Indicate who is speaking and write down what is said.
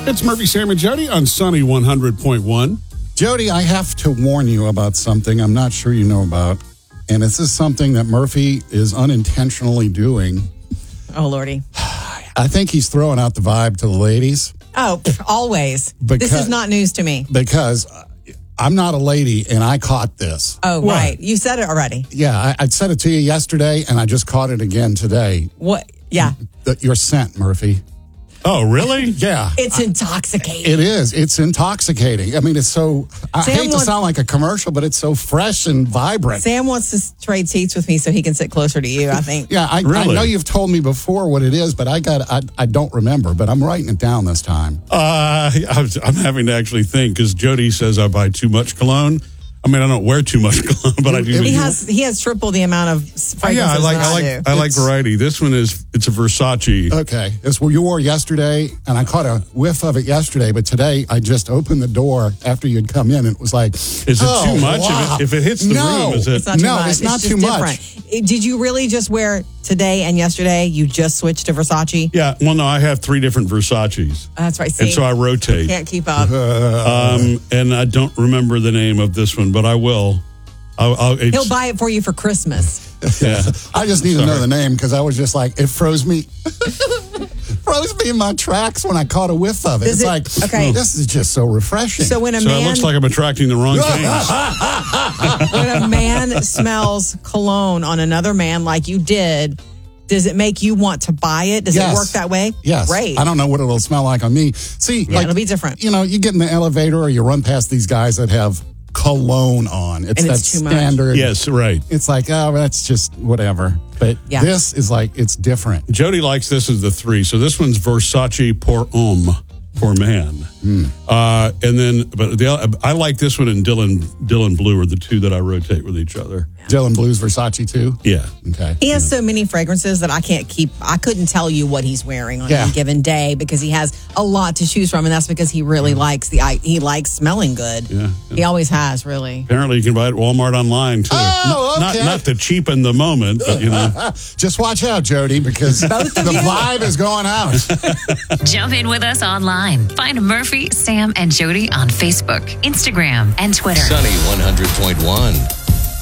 Speaker 1: It's Murphy, Sam, and Jody on Sunny 100.1.
Speaker 2: Jody, I have to warn you about something I'm not sure you know about. And this is something that Murphy is unintentionally doing.
Speaker 3: Oh, Lordy.
Speaker 2: I think he's throwing out the vibe to the ladies.
Speaker 3: Oh, always.
Speaker 2: Because-
Speaker 3: This is not news to me.
Speaker 2: Because I'm not a lady, and I caught this.
Speaker 3: Oh,
Speaker 1: What?
Speaker 3: right. You said it already.
Speaker 2: Yeah, I said it to you yesterday, and I just caught it again today.
Speaker 3: What? Yeah.
Speaker 2: Your scent, Murphy.
Speaker 1: Oh, really?
Speaker 2: Yeah.
Speaker 3: It's intoxicating.
Speaker 2: It is. It's intoxicating. I mean, it's so, I
Speaker 3: Sam
Speaker 2: hate to
Speaker 3: wants-
Speaker 2: sound like a commercial, but it's so fresh and vibrant.
Speaker 3: Sam wants to trade seats with me so he can sit closer to you, I think.
Speaker 2: Yeah, I
Speaker 1: Really?
Speaker 2: know you've told me before what it is, but I don't remember, but I'm writing it down this time.
Speaker 1: I'm having to actually think because Jody says I buy too much cologne. I mean, I don't wear too much cologne, but I do.
Speaker 3: He has triple the amount of fragrances
Speaker 1: Yeah, I like
Speaker 3: do.
Speaker 1: variety. This one it's a Versace.
Speaker 2: Okay, it's what you wore yesterday, and I caught a whiff of it yesterday, but today I just opened the door after you'd come in, and it was like,
Speaker 1: Is it too much?
Speaker 2: Wow.
Speaker 1: If it hits the
Speaker 2: No.
Speaker 1: room, is it?
Speaker 3: It's not too
Speaker 2: No,
Speaker 3: much.
Speaker 2: it's not
Speaker 3: just
Speaker 2: too much.
Speaker 3: different. Did you really just wear today and yesterday? You just switched to Versace?
Speaker 1: Yeah. Well, no, I have 3 different Versaces,
Speaker 3: That's right. See,
Speaker 1: and so I rotate.
Speaker 3: can't keep up.
Speaker 1: And I don't remember the name of this one, but I will.
Speaker 3: He'll buy it for you for Christmas.
Speaker 1: Yeah.
Speaker 2: I just need to know the name because I was just like, it froze me. Froze me in my tracks when I caught a whiff of it.
Speaker 3: Does
Speaker 2: It's
Speaker 3: it-
Speaker 2: like,
Speaker 3: okay.
Speaker 2: this is just so refreshing.
Speaker 3: So when a
Speaker 1: So
Speaker 3: man
Speaker 1: it looks like I'm attracting the wrong things.
Speaker 3: when a man smells cologne on another man like you did, does it make you want to buy it? Does
Speaker 2: Yes.
Speaker 3: it work that way?
Speaker 2: Yes.
Speaker 3: Great.
Speaker 2: I don't know what it'll smell like on me. See,
Speaker 3: Yeah, it'll be different.
Speaker 2: You know, you get in the elevator or you run past these guys that have cologne on. It's
Speaker 3: And
Speaker 2: that
Speaker 3: it's too much.
Speaker 2: standard.
Speaker 1: Yes, right.
Speaker 2: It's like, oh, that's just whatever. But
Speaker 3: Yeah.
Speaker 2: this is like, it's different.
Speaker 1: Jody likes this as the 3. So this one's Versace pour homme, for man. And then, but I like this one and Dylan Blue are the 2 that I rotate with each other.
Speaker 2: Dylan Blue's Versace too?
Speaker 1: Yeah.
Speaker 2: Okay.
Speaker 3: He has so many fragrances that I couldn't tell you what he's wearing on
Speaker 2: Yeah.
Speaker 3: any given day because he has a lot to choose from, and that's because he really likes he likes smelling good.
Speaker 1: Yeah.
Speaker 3: He always has, really.
Speaker 1: Apparently you can buy it at Walmart online too.
Speaker 2: Oh, okay.
Speaker 1: Not to cheapen the moment, but you know.
Speaker 2: Just watch out, Jody, because the vibe is going out.
Speaker 4: Jump in with us online. Find Murphy, Sam, and Jody on Facebook, Instagram, and Twitter.
Speaker 5: Sunny 100.1.